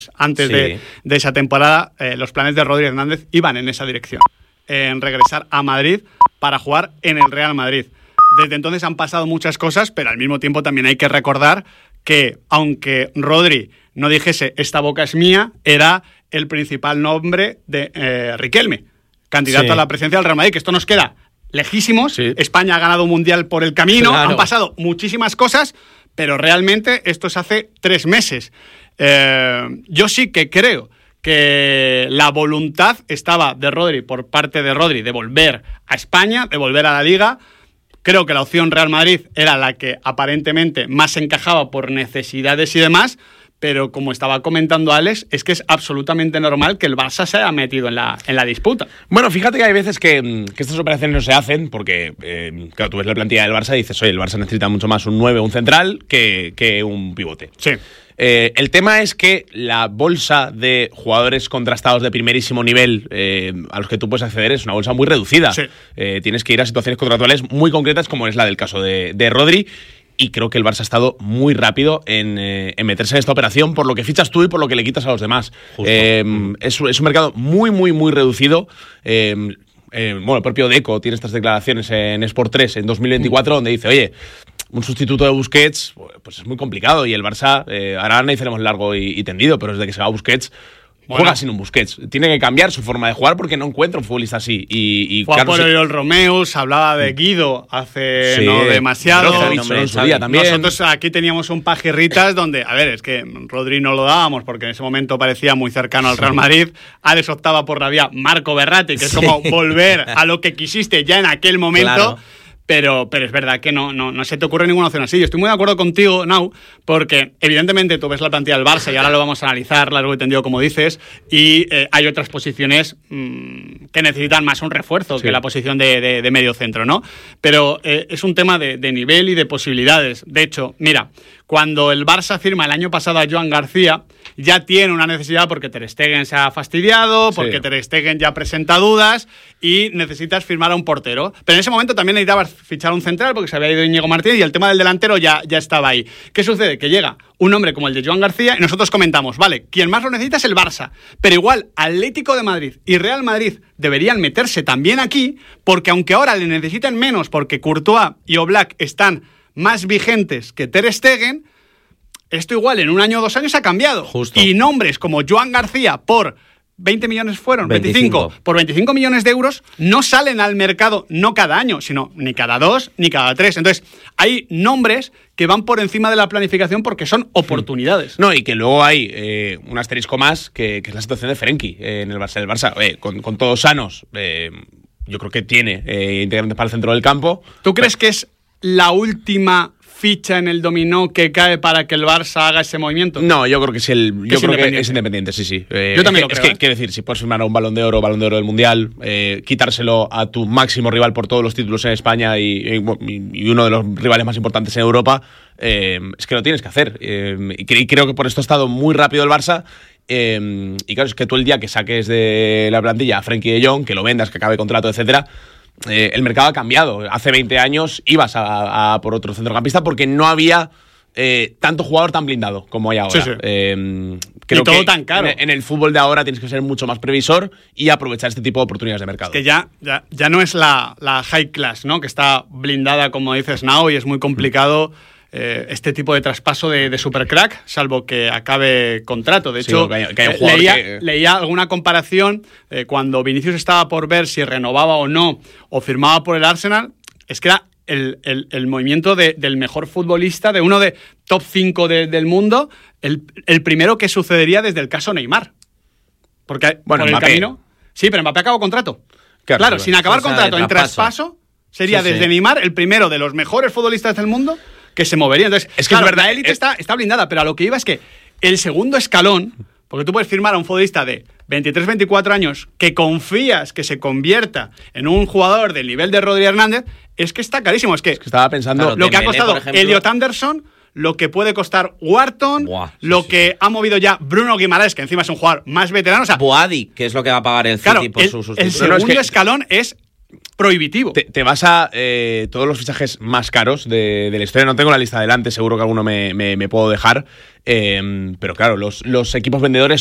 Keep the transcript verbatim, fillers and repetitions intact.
antes sí. de, de esa temporada, eh, los planes de Rodri Hernández iban en esa dirección, en regresar a Madrid para jugar en el Real Madrid. Desde entonces han pasado muchas cosas, pero al mismo tiempo también hay que recordar que, aunque Rodri no dijese esta boca es mía, era el principal nombre de eh, Riquelme, candidato sí. a la presidencia del Real Madrid, que esto nos queda lejísimos. Sí. España ha ganado un mundial por el camino, claro. Han pasado muchísimas cosas, pero realmente esto es hace tres meses. Eh, yo sí que creo que la voluntad estaba de Rodri, por parte de Rodri, de volver a España, de volver a la Liga. Creo que la opción Real Madrid era la que aparentemente más encajaba por necesidades y demás, pero como estaba comentando Alex, es que es absolutamente normal que el Barça se haya metido en la, en la disputa. Bueno, fíjate que hay veces que, que estas operaciones no se hacen porque, eh, claro, tú ves la plantilla del Barça y dices, oye, el Barça necesita mucho más un nueve o un central que, que un pivote. Sí. Eh, el tema es que la bolsa de jugadores contrastados de primerísimo nivel eh, a los que tú puedes acceder es una bolsa muy reducida. Sí. Eh, tienes que ir a situaciones contractuales muy concretas, como es la del caso de, de Rodri. Y creo que el Barça ha estado muy rápido en, eh, en meterse en esta operación por lo que fichas tú y por lo que le quitas a los demás. Eh, es, es un mercado muy, muy, muy reducido. Eh, eh, bueno, el propio Deco tiene estas declaraciones en Sport tres en dos mil veinticuatro, donde dice, oye, un sustituto de Busquets pues es muy complicado y el Barça, eh, ahora analizaremos largo y, y tendido, pero desde que se va Busquets, bueno, juega sin un Busquets. Tiene que cambiar su forma de jugar porque no encuentra un futbolista así. Y, y Fue claro, por el Romeu, se hablaba de Guido hace sí, no demasiado. En su día también. Nosotros aquí teníamos un pajirritas donde, a ver, es que Rodri no lo dábamos porque en ese momento parecía muy cercano al Real Madrid. Alex optaba por la vía Marco Verratti, que es sí. como volver a lo que quisiste ya en aquel momento. Claro. Pero, pero es verdad que no, no, no se te ocurre ninguna opción así. Yo estoy muy de acuerdo contigo, Nau, porque evidentemente tú ves la plantilla del Barça y ahora lo vamos a analizar largo y tendido, como dices, y eh, hay otras posiciones mmm, que necesitan más un refuerzo sí. que la posición de, de, de medio centro, ¿no? Pero eh, es un tema de, de nivel y de posibilidades. De hecho, mira, cuando el Barça firma el año pasado a Joan García, ya tiene una necesidad porque Ter Stegen se ha fastidiado, porque sí. Ter Stegen ya presenta dudas y necesitas firmar a un portero. Pero en ese momento también necesitabas fichar un central porque se había ido Íñigo Martínez y el tema del delantero ya, ya estaba ahí. ¿Qué sucede? Que llega un hombre como el de Joan García y nosotros comentamos, vale, quien más lo necesita es el Barça, pero igual Atlético de Madrid y Real Madrid deberían meterse también aquí porque aunque ahora le necesiten menos porque Courtois y Oblak están más vigentes que Ter Stegen, esto igual en un año o dos años ha cambiado. Justo. Y nombres como Joan García por veinte millones fueron, veinticinco. veinticinco, por veinticinco millones de euros no salen al mercado no cada año, sino ni cada dos, ni cada tres. Entonces, hay nombres que van por encima de la planificación porque son oportunidades. No, y que luego hay eh, un asterisco más, que, que es la situación de Frenkie eh, en el Barça. El Barça, eh, con, con todos sanos, eh, yo creo que tiene eh, integrantes para el centro del campo. ¿Tú crees que es la última ficha en el dominó que cae para que el Barça haga ese movimiento? No, yo creo que es el. Que yo es creo independiente. que es independiente, sí, sí. Eh, Yo también es lo que, creo. Es que, quiero decir, si puedes firmar a un Balón de Oro, Balón de Oro del Mundial, eh, quitárselo a tu máximo rival por todos los títulos en España y, y, y uno de los rivales más importantes en Europa, eh, es que lo tienes que hacer. Eh, y, y creo que por esto ha estado muy rápido el Barça. Eh, y claro, es que tú el día que saques de la plantilla a Frenkie de Jong, que lo vendas, que acabe contrato, etcétera. Eh, el mercado ha cambiado. Hace veinte años ibas a, a por otro centrocampista porque no había eh, tanto jugador tan blindado como hay ahora. Sí, sí. Eh, creo y todo que tan caro. En, en el fútbol de ahora tienes que ser mucho más previsor y aprovechar este tipo de oportunidades de mercado. Es que ya, ya, ya no es la, la high class, ¿no? Que está blindada, como dices, Nao, y es muy complicado eh, este tipo de traspaso de, de supercrack, salvo que acabe contrato. De Sí, hecho, que haya, que haya un eh, jugador leía, que... leía alguna comparación eh, cuando Vinicius estaba por ver si renovaba o no, o firmaba por el Arsenal, es que era el, el, el movimiento de, del mejor futbolista, de uno de top cinco de, del mundo, el, el primero que sucedería desde el caso Neymar. Porque Bueno, por el Mbappé. camino... Sí, pero Mbappé acabó contrato. Claro, Claro, claro. sin acabar O sea, contrato, de en traspaso. traspaso, sería Sí, sí. desde Neymar el primero de los mejores futbolistas del mundo que se movería. Entonces, Es que claro, es verdad, la élite es- está, está blindada, pero a lo que iba es que el segundo escalón, porque tú puedes firmar a un futbolista de veintitrés, veinticuatro años que confías que se convierta en un jugador del nivel de Rodri Hernández, es que está carísimo. Es que, Es que estaba pensando... Claro, lo que ha Dembélé, costado por ejemplo- Elliot Anderson, lo que puede costar Wharton, Buah, sí, lo sí, que ha movido ya Bruno Guimaraes, que encima es un jugador más veterano. O sea, Boadi, que es lo que va a pagar el City claro, por el, su el sustituto. segundo No, no, es que- escalón es prohibitivo. Te, te vas a eh, todos los fichajes más caros de, de la historia. No tengo la lista delante, seguro que alguno me, me, me puedo dejar. Eh, pero claro, los, los equipos vendedores